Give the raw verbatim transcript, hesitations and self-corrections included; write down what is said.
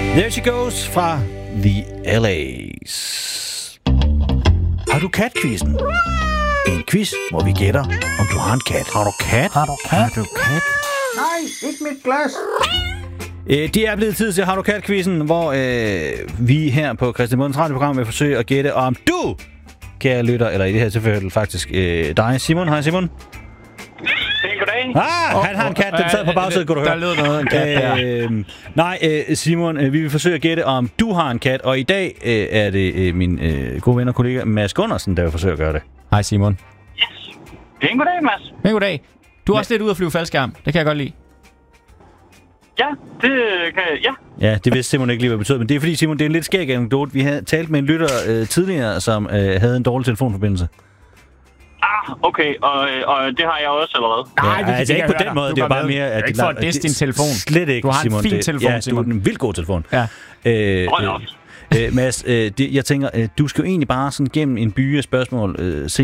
There She Goes fra The L A's. Har du kat-quizzen? En quiz, hvor vi gætter, om du har en kat. Har du kat? Har du kat? Har du kat? Nej, ikke mit glas. Øh, det er blevet tid til Har du kat-quizzen, hvor øh, vi her på Christian Mundens radioprogram vil forsøge at gætte, om du, kære lytter, eller i det her tilfælde faktisk øh, dig, Simon. Hej Simon. Goddag. Ah, oh, han har en kat, den sad på bagsædet, kunne du høre. Der lød noget af en kat øh, Nej, øh, Simon, øh, vi vil forsøge at gætte, om du har en kat, og i dag øh, er det øh, min øh, gode ven og kollega Mads Gunnarsen, der vil forsøge at gøre det. Hej Simon. Yes. Pæn goddag, Mads. Men goddag. Du er også lidt ude at flyve faldskærm. Det kan jeg godt lide. Ja, det kan jeg, ja. Ja, det vidste Simon ikke lige, hvad det betød, men det er fordi, Simon, det er en lidt skæg anekdote. Vi havde talt med en lytter øh, tidligere, som øh, havde en dårlig telefonforbindelse. Ah, okay, og, og det har jeg også allerede. Nej, ja, altså ikke på den måde, det er bare mere... at ikke for at disse din telefon. Slet ikke, du har en Simon. fin det, telefon, ja, Simon. Du har en vildt god telefon. Ja. Øh, Hold op. øh, Mads, øh, det, jeg tænker, øh, du skal jo egentlig bare sådan gennem en by af spørgsmål øh, se,